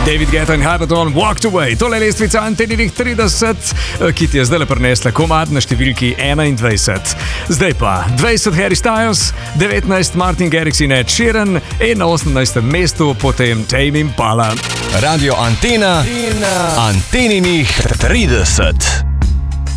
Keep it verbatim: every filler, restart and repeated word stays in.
David Guetta in Hyperdon, Walked Away. Tole je lestvica Anteninih trideset, ki ti je zdaj le prinesla komad na številki enaindvajset. Zdaj pa dvajset Harry Styles, devetnajst Martin Garrix in Ed Sheeran in na osemnajstem mestu potem Tame Impala. Radio Antena, Anteninih trideset.